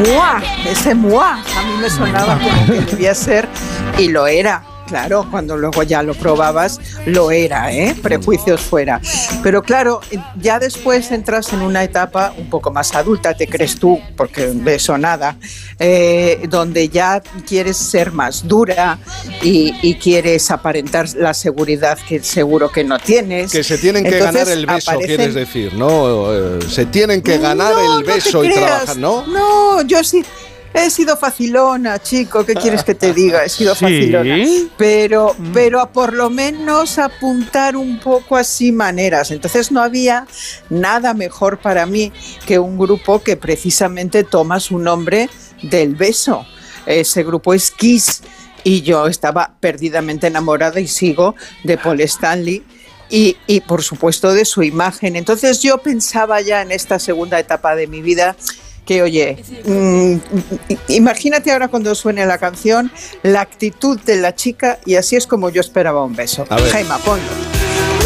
¡mua! Ese ¡mua! A mí me sonaba como que debía ser, y lo era. Claro, cuando luego ya lo probabas, lo era, prejuicios fuera. Pero claro, ya después entras en una etapa un poco más adulta, te crees tú, porque de eso nada, donde ya quieres ser más dura y quieres aparentar la seguridad que seguro que no tienes. Que se tienen que ganar el beso, quieres decir, ¿no? Se tienen que ganar el beso y trabajar, ¿no? No, yo sí. He sido facilona, chico, ¿qué quieres que te diga? He sido facilona. Pero por lo menos apuntar un poco así maneras. Entonces no había nada mejor para mí que un grupo que precisamente toma su nombre del beso. Ese grupo es Kiss y yo estaba perdidamente enamorada y sigo de Paul Stanley. Y por supuesto de su imagen. Entonces yo pensaba ya en esta segunda etapa de mi vida que, oye, imagínate ahora cuando suene la canción, la actitud de la chica, y así es como yo esperaba un beso. A ver. Jaime, ponlo.